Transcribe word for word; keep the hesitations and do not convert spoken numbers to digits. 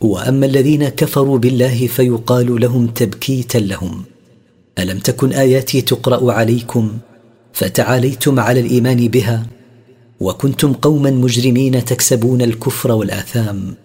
وأما الذين كفروا بالله فيقال لهم تبكيتا لهم: ألم تكن آياتي تقرأ عليكم فتعاليتم على الإيمان بها، وكنتم قوما مجرمين تكسبون الكفر والآثام.